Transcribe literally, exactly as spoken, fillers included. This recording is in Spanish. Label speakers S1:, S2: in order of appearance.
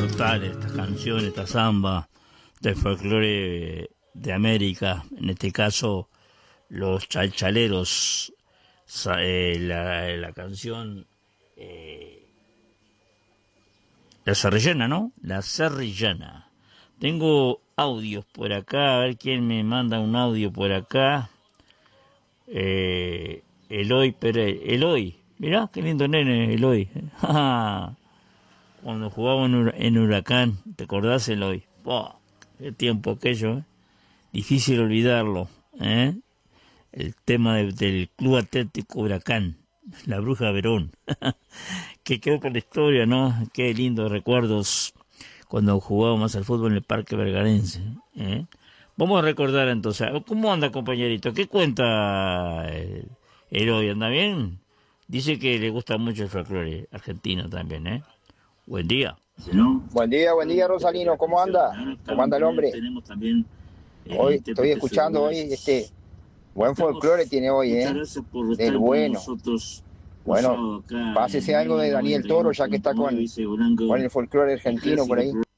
S1: inmortales, estas canciones, esta samba del folclore de América, en este caso los chalchaleros, eh, la, la canción eh, La Serrillana, ¿no? La Serrillana. Tengo audios por acá, a ver quién me manda un audio por acá. Eh, Eloy Pérez, Eloy, mirá qué lindo nene, Eloy. Cuando jugábamos en Huracán, ¿te acordás, Eloy? Oh, qué tiempo aquello, ¿eh? Difícil olvidarlo, ¿eh? El tema de, del Club Atlético Huracán, la Bruja Verón, que quedó por la historia, ¿no? Qué lindos recuerdos cuando jugábamos al fútbol en el Parque Vergarense, ¿eh? Vamos a recordar entonces, ¿cómo anda, compañerito? ¿Qué cuenta el Eloy? ¿Anda bien? Dice que le gusta mucho el folclore argentino también, ¿eh? Buen día.
S2: Buen día, buen día, Rosalino. ¿Cómo anda? ¿Cómo anda el hombre? Hoy estoy escuchando hoy este buen folclore tiene hoy, ¿eh? Del bueno. Bueno, pásese algo de Daniel Toro, ya que está con, con el folclore argentino por ahí.